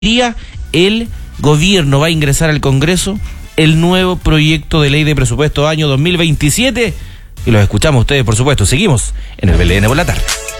día el gobierno va a ingresar al Congreso el nuevo proyecto de ley de presupuesto año 2027 y los escuchamos ustedes, por supuesto. Seguimos en el BLN por la tarde.